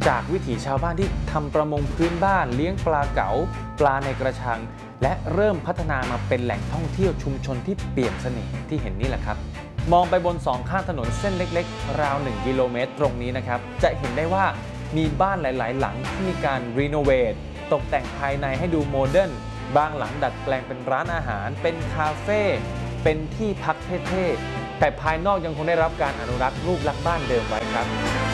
จากวิถีชาวบ้านที่ทำประมงพื้นบ้านเลี้ยงปลาเก๋าปลาในกระชังและเริ่มพัฒนามาเป็นแหล่งท่องเที่ยวชุมชนที่เปี่ยมเสน่ห์ที่เห็นนี่แหละครับมองไปบนสองข้างถนนเส้นเล็กๆราว1 กิโลเมตรตรงนี้นะครับจะเห็นได้ว่ามีบ้านหลายๆหลังที่มีการรีโนเวทตกแต่งภายในให้ดูโมเดิร์นบางหลังดัดแปลงเป็นร้านอาหารเป็นคาเฟ่เป็นที่พักเท่ๆแต่ภายนอกยังคงได้รับการอนุรักษ์รูปลักษณ์บ้านเดิมไว้ครับ